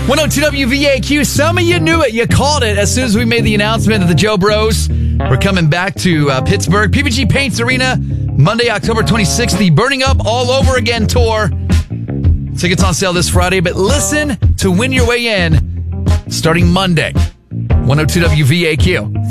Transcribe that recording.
102 WVAQ. Some of you knew it. You called it as soon as we made the announcement that the Joe Bros were coming back to Pittsburgh. PPG Paints Arena, Monday, October 26th. The Burning Up All Over Again tour. Tickets on sale this Friday, but listen to win your way in starting Monday. 102 WVAQ.